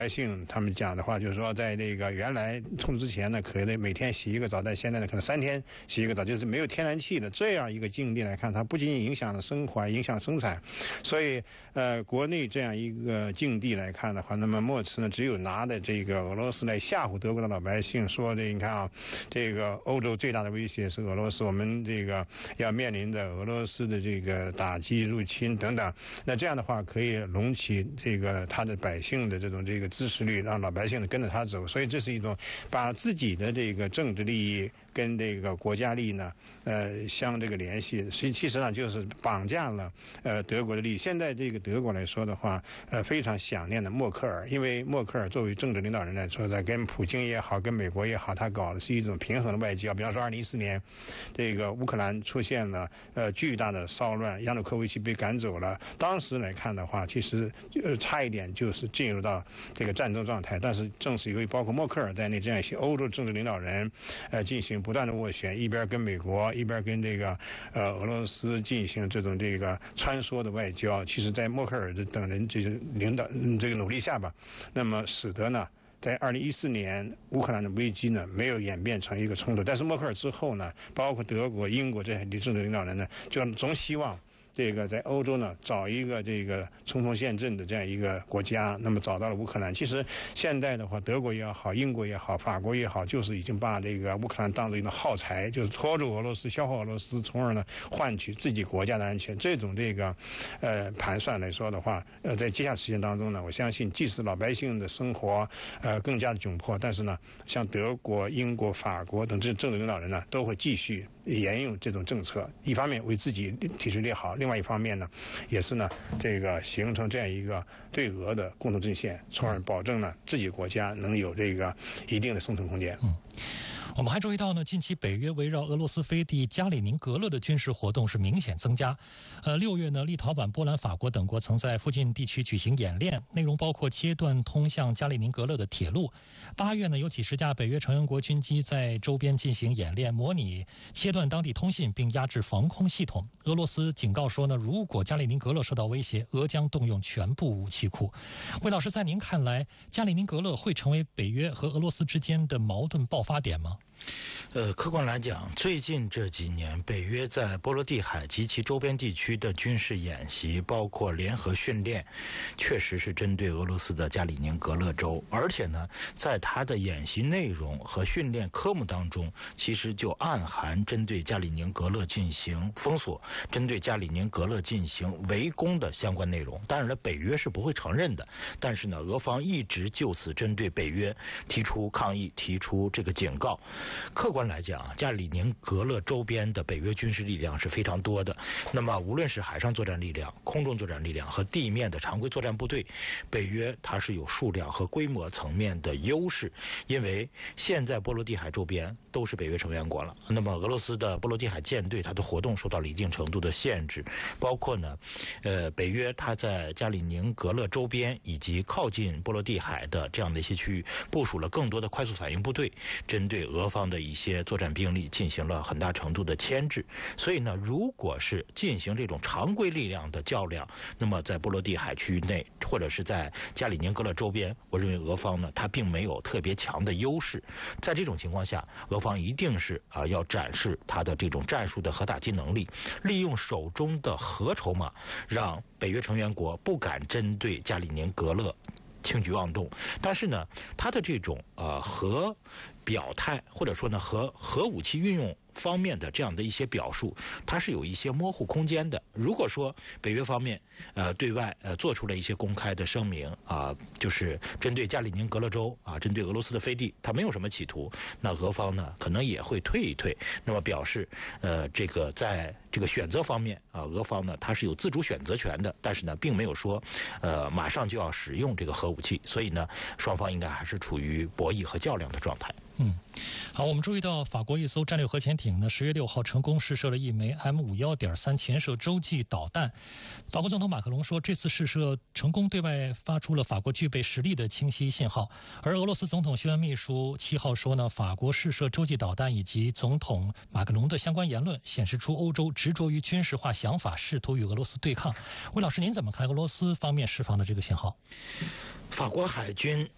百姓他们讲的话，就是说，在这个原来冲突之前呢，可能每天洗一个澡，但现在呢，可能3天洗一个澡，就是没有天然气的这样一个境地来看，它不仅仅影响了生活，影响生产。所以，国内这样一个境地来看的话，那么默茨呢，只有拿的这个俄罗斯来吓唬德国的老百姓，说的你看啊，这个欧洲最大的威胁是俄罗斯，我们这个要面临着俄罗斯的这个打击、入侵等等。那这样的话，可以隆起这个他的百姓的这个支持率，让老百姓跟着他走，所以这是一种把自己的这个政治利益跟这个国家利益呢，相这个联系，其实上就是绑架了德国的利益。现在这个德国来说的话，非常想念的默克尔，因为默克尔作为政治领导人来说的，跟普京也好，跟美国也好，他搞的是一种平衡的外交。比方说2014年，这个乌克兰出现了巨大的骚乱，亚努科维奇被赶走了。当时来看的话，其实差一点就是进入到这个战争状态，但是正是由于包括默克尔在内这样一些欧洲政治领导人，进行不断的斡旋，一边跟美国，一边跟这个俄罗斯进行这种这个穿梭的外交。其实，在默克尔等人这个领导这个努力下吧，那么使得呢，在2014年乌克兰的危机呢没有演变成一个冲突，但是默克尔之后呢，包括德国、英国这些政治领导人呢，就总希望这个在欧洲呢找一个这个冲锋陷阵的这样一个国家，那么找到了乌克兰。其实现在的话，德国也好，英国也好，法国也好，就是已经把这个乌克兰当作一种耗材，就是拖住俄罗斯，消耗俄罗斯，从而呢换取自己国家的安全。这种这个盘算来说的话，在接下来时间当中呢，我相信即使老百姓的生活更加的窘迫，但是呢，像德国、英国、法国等这政治领导人呢，都会继续沿用这种政策，一方面为自己体制立好，另外一方面呢，也是呢这个形成这样一个对俄的共同阵线，从而保证呢自己国家能有这个一定的生存空间。 我们还注意到呢，近期北约围绕俄罗斯飞地加里宁格勒的军事活动是明显增加。6月呢，立陶宛、波兰、法国等国曾在附近地区举行演练，内容包括切断通向加里宁格勒的铁路。8月呢，有几十架北约成员国军机在周边进行演练，模拟切断当地通信并压制防空系统。俄罗斯警告说呢，如果加里宁格勒受到威胁，俄将动用全部武器库。魏老师，在您看来，加里宁格勒会成为北约和俄罗斯之间的矛盾爆发点吗？ 客观来讲，最近这几年，北约在波罗的海及其周边地区的军事演习，包括联合训练，确实是针对俄罗斯的加里宁格勒州。而且呢，在它的演习内容和训练科目当中，其实就暗含针对加里宁格勒进行封锁、针对加里宁格勒进行围攻的相关内容。当然了，北约是不会承认的，但是呢，俄方一直就此针对北约提出抗议，提出这个警告。客观来讲，加里宁格勒周边的北约军事力量是非常多的。那么无论是海上作战力量、空中作战力量和地面的常规作战部队，北约它是有数量和规模层面的优势。因为现在波罗的海周边都是北约成员国了，那么俄罗斯的波罗的海舰队它的活动受到了一定程度的限制，包括呢北约它在加里宁格勒周边以及靠近波罗的海的这样的一些区域部署了更多的快速反应部队，针对俄方的一些作战兵力进行了很大程度的牵制。所以呢，如果是进行这种常规力量的较量，那么在波罗的海区域内或者是在加里宁格勒周边，我认为俄方呢它并没有特别强的优势。在这种情况下，俄方一定是要展示它的这种战术的核打击能力，利用手中的核筹码，让北约成员国不敢针对加里宁格勒轻举妄动。但是呢，它的这种核表态，或者说呢核武器运用方面的这样的一些表述，它是有一些模糊空间的。如果说北约方面对外做出了一些公开的声明就是针对加里宁格勒州针对俄罗斯的飞地，它没有什么企图，那俄方呢可能也会退一退，那么表示这个在这个选择方面俄方呢它是有自主选择权的，但是呢并没有说马上就要使用这个核武器，所以呢双方应该还是处于博弈和较量的状态。 好，我们注意到法国一艘战略核潜艇呢10月6号成功试射了一枚 M51.3 潜射洲际导弹。法国总统马克龙说，这次试射成功对外发出了法国具备实力的清晰信号。而俄罗斯总统新闻秘书7号说呢，法国试射洲际导弹以及总统马克龙的相关言论显示出欧洲执着于军事化想法，试图与俄罗斯对抗。魏老师，您怎么看俄罗斯方面释放的这个信号？ 法国海军